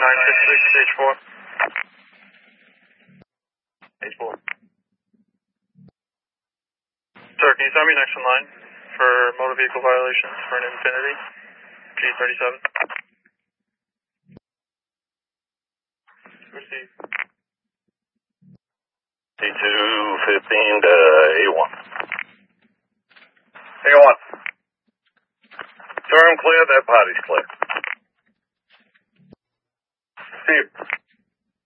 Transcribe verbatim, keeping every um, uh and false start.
nine six six, stage four. Stage four. Sir, can you tell me next in line for motor vehicle violations for an Infiniti G thirty-seven? Receive. T two fifteen to A one. A one. Turn clear, that body's clear. Steve.